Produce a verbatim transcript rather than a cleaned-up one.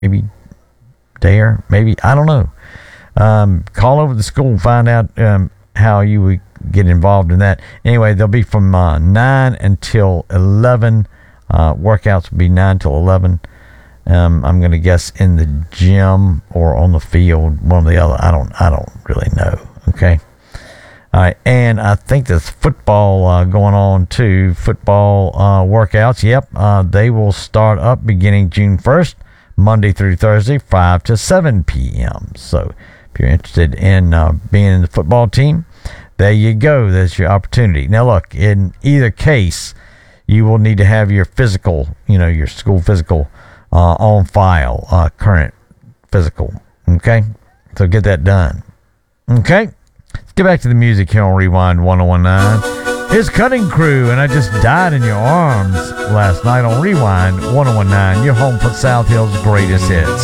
maybe dare, maybe, I don't know. Um, call over the school and find out um, how you would get involved in that. Anyway, they'll be from uh, nine until eleven. Uh, workouts will be nine till eleven. Um, I'm going to guess in the gym or on the field, one or the other. I don't, I don't really know. Okay. All right. And I think there's football uh, going on too. Football uh, workouts. Yep. Uh, they will start up beginning June first, Monday through Thursday, five to seven p.m. So if you're interested in uh, being in the football team, there you go. That's your opportunity. Now, look, in either case, you will need to have your physical, you know, your school physical uh, on file, uh, current physical. Okay? So get that done. Okay? Let's get back to the music here on Rewind one oh one nine. Here's Cutting Crew, and I Just Died in Your Arms last night on Rewind one oh one nine, your home for South Hill's greatest hits.